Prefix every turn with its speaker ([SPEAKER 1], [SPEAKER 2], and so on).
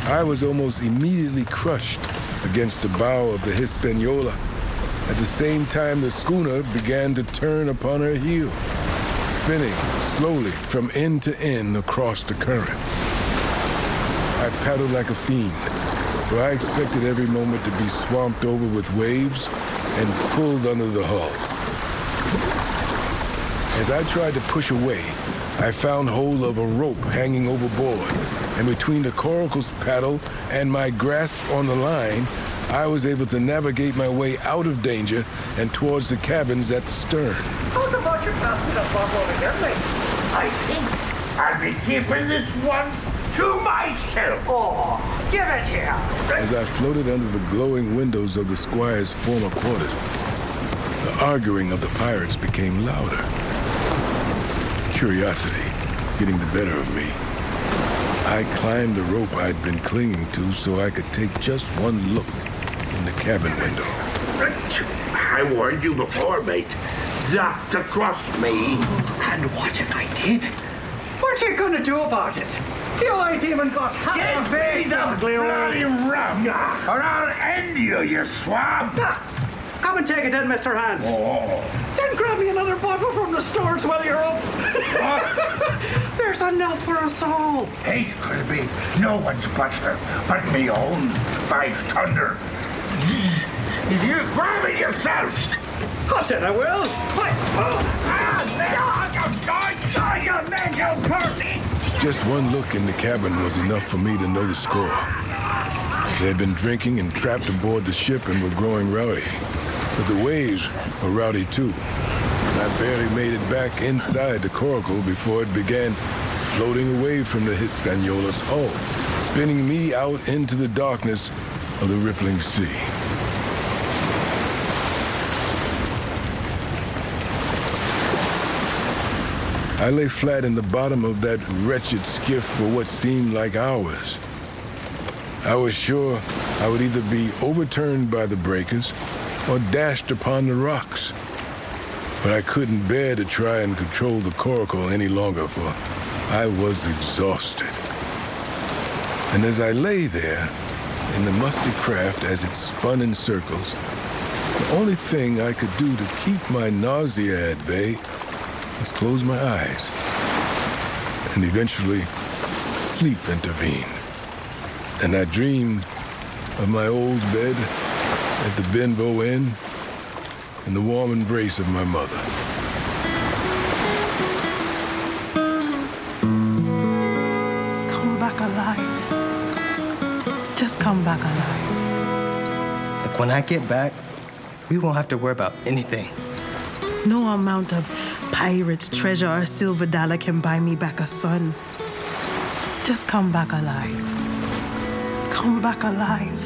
[SPEAKER 1] I was almost immediately crushed against the bow of the Hispaniola. At the same time, the schooner began to turn upon her heel, spinning slowly from end to end across the current. I paddled like a fiend, for I expected every moment to be swamped over with waves and pulled under the hull. As I tried to push away, I found hold of a rope hanging overboard, and between the coracle's paddle and my grasp on the line, I was able to navigate my way out of danger and towards the cabins at the stern.
[SPEAKER 2] How's about you passing the bottle again, mate? I think I'll be keeping this one to myself. Oh, give it here.
[SPEAKER 1] As I floated under the glowing windows of the squire's former quarters, the arguing of the pirates became louder. Curiosity getting the better of me. I climbed the rope I'd been clinging to so I could take just one look in the cabin window.
[SPEAKER 2] I warned you before, mate, not to cross me.
[SPEAKER 3] And what if I did? What are you going to do about it? You ain't even got half a face, ugly
[SPEAKER 2] bloody rum, or I'll end you, you swab.
[SPEAKER 3] Come and take it in, Mr. Hans.
[SPEAKER 2] Oh.
[SPEAKER 3] Then grab me another bottle from the stores while you're up. There's enough for us all.
[SPEAKER 2] Hate could be no one's butter but me own, by thunder. You grab it yourself.
[SPEAKER 3] Of it I will.
[SPEAKER 1] Just one look in the cabin was enough for me to know the score. They had been drinking and trapped aboard the ship and were growing rowdy. But the waves were rowdy too. And I barely made it back inside the coracle before it began floating away from the Hispaniola's hull, spinning me out into the darkness of the rippling sea. I lay flat in the bottom of that wretched skiff for what seemed like hours. I was sure I would either be overturned by the breakers or dashed upon the rocks. But I couldn't bear to try and control the coracle any longer, for I was exhausted. And as I lay there in the musty craft as it spun in circles, the only thing I could do to keep my nausea at bay was close my eyes. And eventually, sleep intervened. And I dreamed of my old bed at the Benbow Inn and the warm embrace of my mother.
[SPEAKER 4] Come back alive. Just come back alive.
[SPEAKER 5] Look, when I get back, we won't have to worry about anything.
[SPEAKER 4] No amount of pirates, treasure, or silver dollar can buy me back a son. Just come back alive. Come back alive.